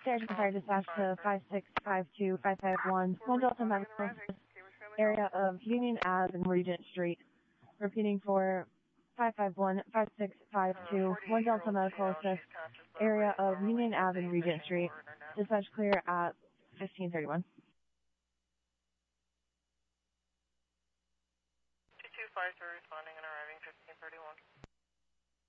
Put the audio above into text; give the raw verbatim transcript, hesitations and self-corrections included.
Station Fire Dispatch to five six five two five five one, one Delta Medical area of Union Ave and Regent Street. Repeating for five five one five six five two, one Delta Medical Assist, area of Union Ave and Regent Street. Dispatch clear at fifteen thirty-one. two two five three responding and arriving fifteen thirty-one.